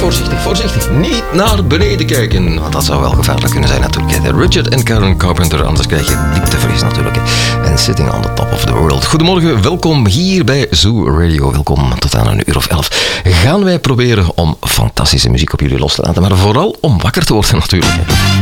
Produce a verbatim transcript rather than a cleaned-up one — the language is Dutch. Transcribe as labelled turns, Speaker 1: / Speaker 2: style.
Speaker 1: voorzichtig, voorzichtig. Niet naar beneden kijken, want dat zou wel gevaarlijk kunnen zijn natuurlijk. Richard en Karen Carpenter, anders krijg je dieptevrees natuurlijk. En Sitting on the Top of the World. Goedemorgen, welkom hier bij Zoo Radio. Welkom tot aan een uur of elf. Gaan wij proberen om fantastische muziek op jullie los te laten, maar vooral om wakker te worden natuurlijk.